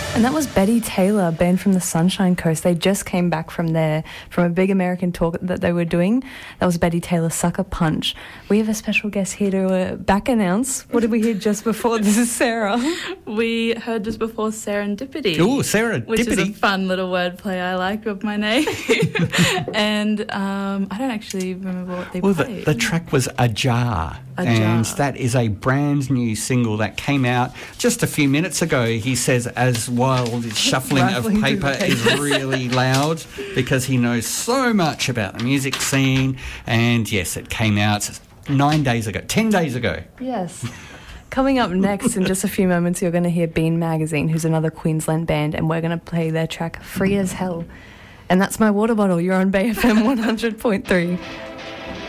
And that was Betty Taylor, band from the Sunshine Coast. They just came back from a big American tour that they were doing. That was Betty Taylor, Sucker Punch. We have a special guest here to back announce. What did we hear just before? This is Sarah. We heard just before Serendipity. Oh, Serendipity. Which is a fun little wordplay I like of my name. And I don't actually remember what they played. The track was Ajar. And that is a brand new single that came out just a few minutes ago. He says, as while the shuffling of paper is really loud, because he knows so much about the music scene. And yes, it came out 10 days ago. Yes. Coming up next in just a few moments, you're going to hear Bean Magazine, who's another Queensland band, and we're going to play their track Free as Hell. And that's my water bottle. You're on Bay FM 100.3.